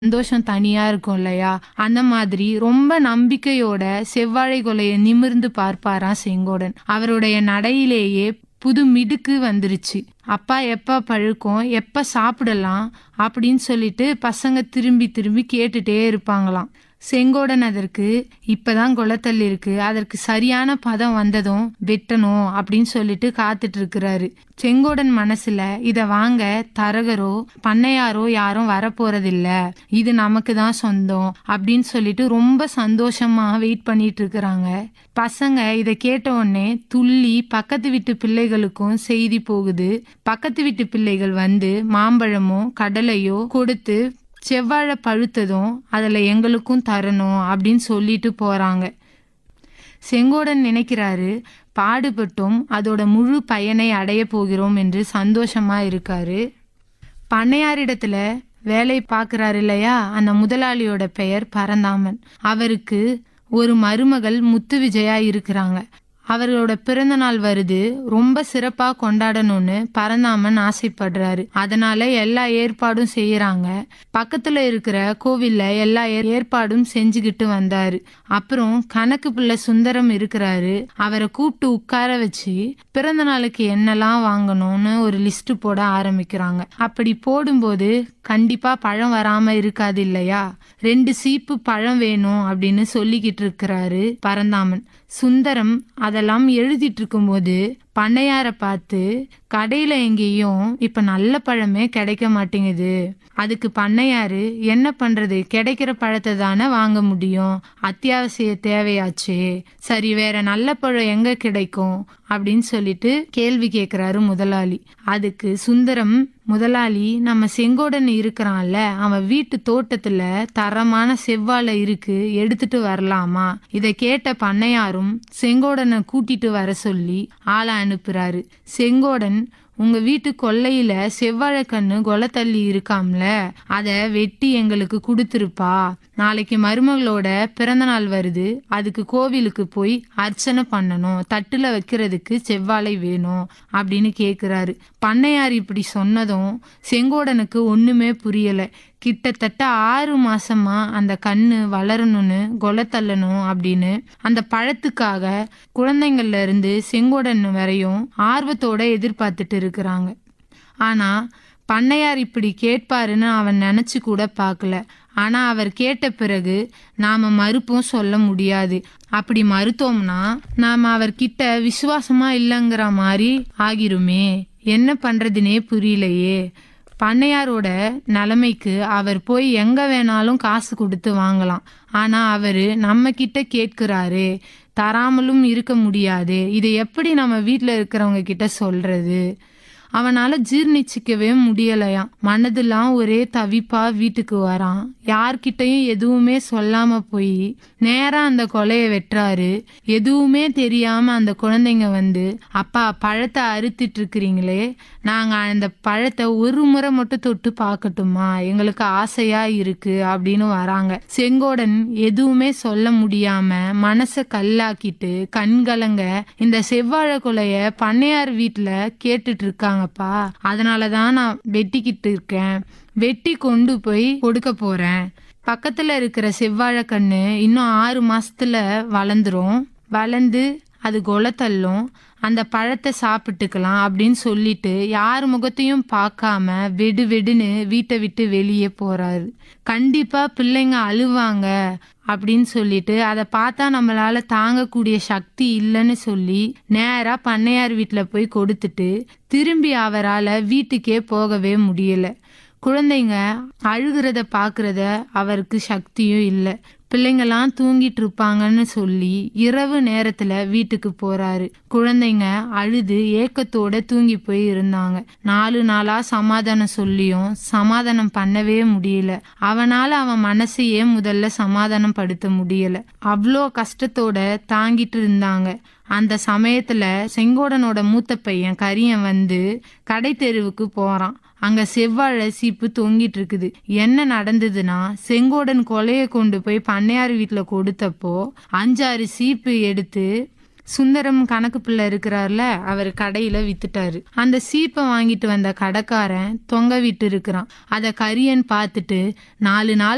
சந்தோஷம் தனியா இருக்கும் இல்லையா? அந்த மாதிரி ரொம்ப நம்பிக்கையோட செவ்வாழை கொலைய நிமிர்ந்து பார்ப்பாராம் செங்கோடன். அவருடைய நடையிலேயே புது மிடுக்கு வந்துருச்சு. அப்பா எப்ப பழுக்கும், எப்ப சாப்பிடலாம் அப்படின்னு சொல்லிட்டு பசங்க திரும்பி திரும்பி கேட்டுட்டே இருப்பாங்களாம். செங்கோடன் அதற்கு இப்பதான் குளத்தள்ளி இருக்கு, அதற்கு சரியான பதம் வந்ததும் வெட்டணும் அப்படின்னு சொல்லிட்டு காத்துட்டு இருக்கிறாரு. செங்கோடன் மனசுல இத வாங்க தரகரோ பண்ணையாரோ யாரும் வரப்போறதில்ல, இது நமக்கு தான் சொந்தம் அப்படின்னு சொல்லிட்டு ரொம்ப சந்தோஷமா வெயிட் பண்ணிட்டு இருக்கிறாங்க. பசங்க இத கேட்ட உடனே துள்ளி பக்கத்து வீட்டு பிள்ளைகளுக்கும் செய்தி போகுது. பக்கத்து வீட்டு பிள்ளைகள் வந்து மாம்பழமோ கடலையோ கொடுத்து செவ்வாழை பழுத்ததும் அதுல எங்களுக்கும் தரணும் அப்படின்னு சொல்லிட்டு போறாங்க. செங்கோடன் நினைக்கிறாரு, பாடுபட்டும் அதோட முழு பயனை அடைய போகிறோம் என்று சந்தோஷமா இருக்காரு. பண்ணையாரிடத்துல வேலை பார்க்கிறாரு இல்லையா, அந்த முதலாளியோட பெயர் பரந்தாமன். அவருக்கு ஒரு மருமகள் முத்து விஜயா இருக்கிறாங்க. அவர்களோட பிறந்த நாள் வருது, ரொம்ப சிறப்பா கொண்டாடணும்னு பரந்தாமன் ஆசைப்படுறாரு. அதனால எல்லா ஏற்பாடும் செய்யறாங்க. பக்கத்துல இருக்கிற கோவில்ல எல்லா ஏற்பாடும் செஞ்சுக்கிட்டு வந்தாரு. அப்புறம் கணக்கு பிள்ளை சுந்தரம் இருக்கிறாரு. அவரை கூப்பிட்டு உட்கார வச்சு பிறந்த நாளுக்கு என்னெல்லாம் வாங்கணும்னு ஒரு லிஸ்ட் போட ஆரம்பிக்கிறாங்க. அப்படி போடும்போது கண்டிப்பா பழம் வராம இருக்காது இல்லையா? 2 சீப்பு பழம் வேணும் அப்படின்னு சொல்லிக்கிட்டு இருக்கிறாரு பரந்தாமன். சுந்தரம் அதெல்லாம் எழுதிட்டு இருக்கும்போது பண்ணையார பார்த்து, கடையில எங்கேயும் இப்ப நல்ல பழமே கிடைக்க மாட்டேங்குது. அதுக்கு பண்ணையாரு என்ன பண்றது, கிடைக்கிற பழத்தை தானே வாங்க முடியும், அத்தியாவசிய தேவையாச்சே, சரி வேற நல்ல பழம் எங்க கிடைக்கும் அப்படின்னு சொல்லிட்டு கேள்வி கேட்கிறாரு முதலாளி. அதுக்கு சுந்தரம், முதலாளி நம்ம செங்கோடன் இருக்கிறான்ல, அவன் வீட்டு தோட்டத்துல தரமான செவ்வாழை இருக்கு, எடுத்துட்டு வரலாமா? இத கேட்ட பண்ணையாரும் செங்கோடனை கூட்டிட்டு வர சொல்லி ஆளை அனுப்புறாரு. செங்கோடன், உங்க வீட்டு கொல்லையில செவ்வாழை கண்ணு கொலத்தள்ளி இருக்காம்ல, அத வெட்டி எங்களுக்கு கொடுத்துருப்பா. நாளைக்கு மருமகளோட பிறந்த நாள் வருது, அதுக்கு கோவிலுக்கு போய் அர்ச்சனை பண்ணணும், தட்டுல வைக்கிறதுக்கு செவ்வாழை வேணும் அப்படின்னு கேக்குறாரு. பண்ணையார் இப்படி சொன்னதும் செங்கோடனுக்கு ஒண்ணுமே புரியல. கிட்டத்தட்ட 6 மாசமா அந்த கண்ணு வளரணும்னு கொலத்தள்ளணும் அப்படின்னு அந்த பழத்துக்காக குழந்தைங்கள்ல இருந்து செங்கோடன் வரையும் ஆர்வத்தோட எதிர்பார்த்துட்டு இருக்கிறாங்க. ஆனா பண்ணையார் இப்படி கேட்பாருன்னு அவன் நினைச்சு கூட பார்க்கல. ஆனா அவர் கேட்ட பிறகு நாம மறுப்பும் சொல்ல முடியாது. அப்படி மறுத்தோம்னா நாம அவர்கிட்ட விசுவாசமா இல்லைங்கிற மாதிரி ஆகிருமே. என்ன பண்றதுனே புரியலையே. பண்ணையாரோட நிலைமைக்கு அவர் போய் எங்க வேணாலும் காசு கொடுத்து வாங்கலாம். ஆனா அவரு நம்ம கிட்ட கேட்கிறாரு, தராமலும் இருக்க முடியாது. இதை எப்படி நம்ம வீட்டுல இருக்கிறவங்க கிட்ட சொல்றது? அவனால ஜீர்ணிச்சிக்கவே முடியலையாம். மனதெல்லாம் ஒரே தவிப்பா வீட்டுக்கு வரான். யார்கிட்டையும் எதுவுமே சொல்லாம போய் நேரா அந்த கொலைய வெட்டுறாரு. எதுவுமே தெரியாம அந்த குழந்தைங்க வந்து, அப்பா பழத்தை அறுத்துட்டு இருக்கிறீங்களே, நாங்க அந்த பழத்தை ஒரு முறை மட்டும் தொட்டு பார்க்கட்டுமா, எங்களுக்கு ஆசையா இருக்கு அப்படின்னு வராங்க. செங்கோடன் எதுவுமே சொல்ல முடியாம மனச கல்லாக்கிட்டு கண்கலங்க இந்த செவ்வாழை கொலைய பண்ணையார் வீட்டுல கேட்டுட்டு இருக்காங்கப்பா. அதனாலதான் நான் வெட்டிக்கிட்டு இருக்கேன், வெட்டி கொண்டு போய் கொடுக்க போறேன். பக்கத்துல இருக்கிற செவ்வாழை கண்ணு இன்னும் 6 மாசத்துல வளர்ந்துரும், வளர்ந்து அது கொலத்தள்ளும், அந்த பழத்தை சாப்பிட்டுக்கலாம் அப்படின்னு சொல்லிட்டு யார் முகத்தையும் பார்க்காம வெடு வெடுன்னு வீட்டை விட்டு வெளியே போறாரு. கண்டிப்பா பிள்ளைங்க அழுவாங்க அப்படின்னு சொல்லிட்டு அதை பார்த்தா நம்மளால தாங்கக்கூடிய சக்தி இல்லைன்னு சொல்லி நேரா பண்ணையார் வீட்டுல போய் கொடுத்துட்டு திரும்பி அவரால் வீட்டுக்கே போகவே முடியல. குழந்தைங்க அழுகிறத பாக்குறத அவருக்கு சக்தியும் இல்லை. பிள்ளைங்கெல்லாம் தூங்கிட்டு இருப்பாங்கன்னு சொல்லி இரவு நேரத்துல வீட்டுக்கு போறாரு. குழந்தைங்க அழுது ஏக்கத்தோட தூங்கி போய் இருந்தாங்க. 4 நாளா சமாதானம் சொல்லியும் சமாதானம் பண்ணவே முடியல. அவனால அவன் மனசையே முதல்ல சமாதானம் படுத்த முடியல. அவ்வளோ கஷ்டத்தோட தாங்கிட்டு இருந்தாங்க. அந்த சமயத்துல செங்கோடனோட மூத்த பையன் கரியன் வந்து கடை தெருவுக்கு போறான். அங்க செவ்வாழை சீப்பு தொங்கிட்டு இருக்குது. என்ன நடந்ததுன்னா, செங்கோடன் கொலையை கொண்டு போய் பண்ணையார் வீட்டுல கொடுத்தப்போ 5-6 சீப்பு எடுத்து சுந்தரம் கணக்கு பிள்ளை இருக்கிறார்ல, அவர் கடையில வித்துட்டாரு. அந்த சீப்பை வாங்கிட்டு வந்த கடைக்காரன் தொங்க விட்டு இருக்கிறான். அத கரியன் பார்த்துட்டு 4 நாள்